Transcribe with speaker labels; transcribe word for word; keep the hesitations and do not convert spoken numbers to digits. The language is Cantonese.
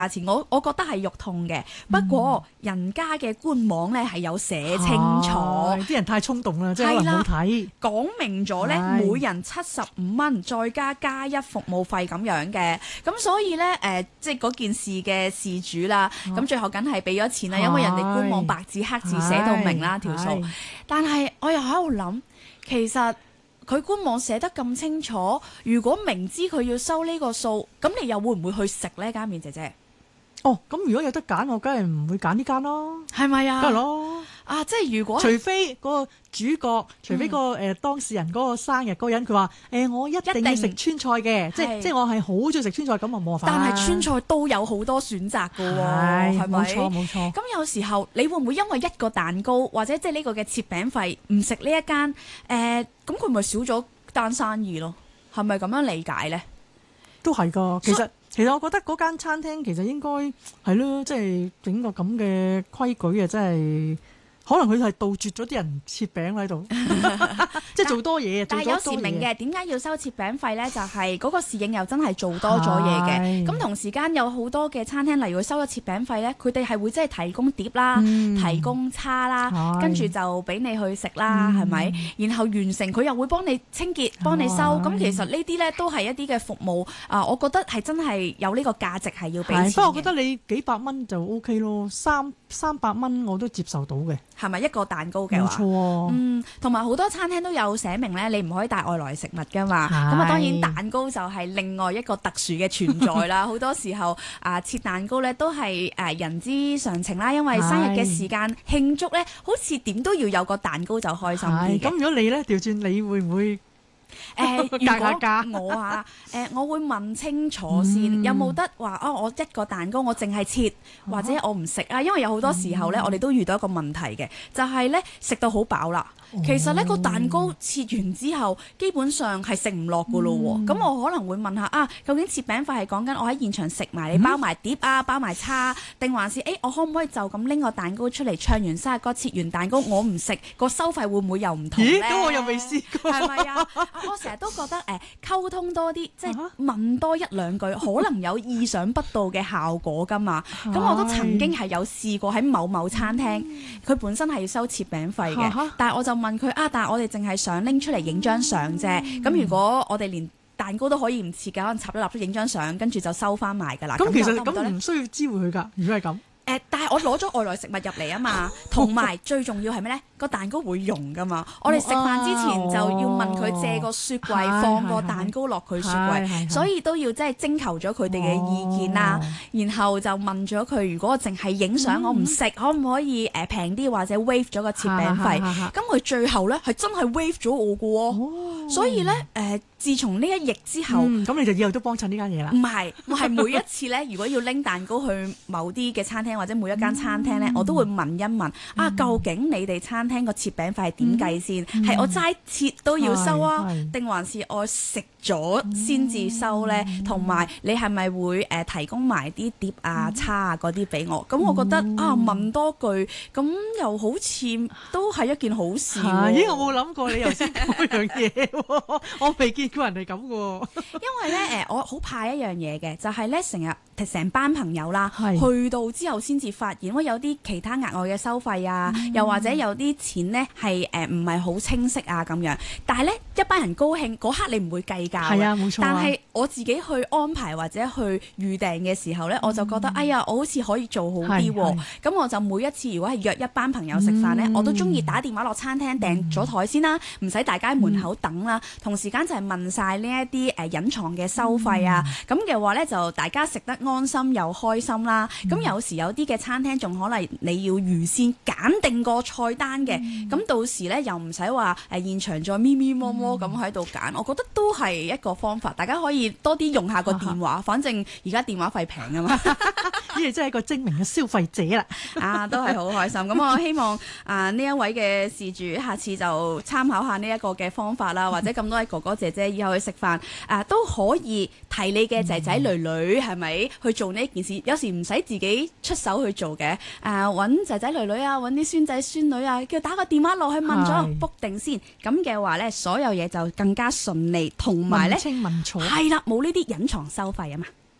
Speaker 1: 價錢我我覺得係肉痛嘅，不過人家嘅官網咧係有寫清楚，
Speaker 2: 啲人太衝動啦，即係可能冇睇，
Speaker 1: 講明咗咧每人七十五蚊，再加加一服務費咁樣嘅，咁所以咧誒、呃，即係嗰件事嘅事主啦，咁、哦、最後梗係俾咗錢啦，因為人哋官網白紙黑字寫到明啦條數，但係我又喺度諗，其實佢官網寫得咁清楚，如果明知佢要收呢個數，咁你又會唔會去食呢間麵姐姐？
Speaker 2: 哦，咁如果有得揀，我梗係唔會揀呢間咯，
Speaker 1: 係咪啊？
Speaker 2: 梗係咯，
Speaker 1: 啊，即係如果
Speaker 2: 除非嗰個主角，除非、嗰個誒、嗯呃、當事人嗰個生日嗰個人，佢話誒我一定要食川菜嘅，即係即係我係好中意食川菜，咁啊冇辦法。但係川菜都有好多選擇㗎喎，係咪？冇錯冇錯。咁有時候你會唔會因為一個蛋糕或者即係呢個嘅切餅費唔食呢一間誒，咁佢咪少咗單生意咯？係咪咁樣理解咧？都係㗎，其實。其實我覺得嗰間餐廳其實應該係咯，即係整個咁嘅規矩啊，真係可能佢係杜絕咗啲人切餅喺度，即係做多嘢。但係有時明嘅，點解要收切餅費咧？就係、是、嗰個侍應又真係做多咗嘢嘅。咁同時間有好多嘅餐廳，例如佢收咗切餅費咧，佢哋係會即係提供碟啦、嗯、提供叉啦，跟住就俾你去食啦，係、嗯、咪？然後完成佢又會幫你清潔、幫你收。咁其實呢啲咧都係一啲嘅服務啊，我覺得係真係有呢個價值係要俾錢嘅。不過我覺得你幾百蚊就 O K 咯，三三百蚊我都接受到嘅。係咪一個蛋糕嘅話？冇錯、啊。嗯，同埋好多餐廳都有寫明咧，你唔可以帶外來食物噶嘛。咁啊，當然蛋糕就係另外一個特殊嘅存在啦。好多時候啊，切蛋糕咧都係誒人之常情啦，因為生日嘅時間慶祝咧，好似點都要有個蛋糕就開心啲嘅。咁如果你咧調轉，你會唔會？誒、呃，如果我啊，誒、呃，我會問清楚先，嗯、有冇得話哦？我一個蛋糕我淨係切，或者我唔食啊？因為有好多時候咧、嗯，我哋都遇到一個問題嘅，就係咧食到好飽啦。其實呢個蛋糕切完之後，基本上係食唔落噶咯喎。咁、嗯、我可能會問下啊，究竟切餅費係講緊我喺現場食埋，你包埋碟啊，包埋叉，定還是誒、欸、我可唔可以就咁拎個蛋糕出嚟唱完生日歌，切完蛋糕我唔食，個收費會唔會又唔同咧？咁我又未試過，係咪啊？我成日都覺得誒溝通多啲，即係問多一兩句，可能有意想不到嘅效果噶嘛。咁我都曾經係有試過喺某某餐廳，佢本身係要收切餅費嘅，但係我就問佢啊，但係我哋淨係想拎出嚟影張相啫。咁、嗯、如果我哋連蛋糕都可以唔切嘅，可能插咗蠟燭影張相，跟住就收翻埋㗎啦。咁其實咁唔需要知會佢㗎。如果係咁，誒、呃，但係我攞咗外來食物入嚟啊嘛，同埋最重要係咩咧？個蛋糕會溶㗎嘛。我哋食飯之前就要問佢借個雪櫃、哦、放個蛋糕落佢雪櫃，所以都要即係徵求咗佢哋嘅意見啦、哦。然後就問咗佢，如果我淨係影相，我唔食，可唔可以誒平啲或者 waive 咗個切餅費？咁佢最後咧係真係 waive 咗我㗎喎、哦。所以咧誒、呃，自從呢一役之後，咁、嗯、你就以後都幫襯呢間嘢啦。唔係，我係每一次咧，如果要拎蛋糕去某啲嘅餐廳或者每一間餐廳咧、嗯，我都會問一問、嗯、啊，究竟你哋餐廳個切餅費係點計先？係、嗯、我齋切都要收啊，定還是我食咗先至收咧？同、嗯、埋你係咪會誒提供埋啲碟啊、叉啊嗰啲俾我？咁、嗯、我覺得啊，問多句咁又好似都係一件好事喎、啊。咦，我冇諗過你頭先講嗰樣嘢喎，我未見過人哋咁喎。因為咧誒，我好怕一樣嘢嘅，就係咧成日成班朋友啦，去到之後先至發現，喂有啲其他額外嘅收費啊，嗯、又或者有啲錢咧係誒唔係好清晰啊咁樣。但係咧一班人高興嗰刻，你唔會計較嘅。係啊，冇錯啊。但係我自己去安排或者去預訂嘅時候咧、嗯，我就覺得哎呀，我好似可以做好啲喎。咁我就每一次如果係約一班朋友食飯咧、嗯，我都中意打電話落餐廳訂咗台先啦，唔使大家喺門口等啦、嗯。同時間就係問晒呢一啲誒隱藏嘅收費啊。咁、嗯、嘅話咧，就大家食得安心又開心啦。咁、嗯、有時有啲嘅餐廳仲可能你要預先揀定個菜單嘅，咁、嗯、到時咧又唔使話誒現場再咪咪摸摸咁喺度揀。我覺得都係一個方法，大家可以多啲用下個電話，啊、反正而家電話費平啊嘛。呢個真係一個精明嘅消費者啦。啊，都係好開心。咁我希望啊呢一位嘅事主下次就參考下呢一個嘅方法啦，或者咁多位哥哥姐姐以後去食飯啊都可以提你嘅仔仔女女係咪、嗯、去做呢件事？有時唔使自己出手去做嘅，誒揾仔仔女女啊，揾啲孫仔孫女啊，叫打個電話落去問咗 book 定先。咁嘅話咧，所有嘢就更加順利，同埋咧，問清問楚，係啦，冇呢啲隱藏收費啊嘛。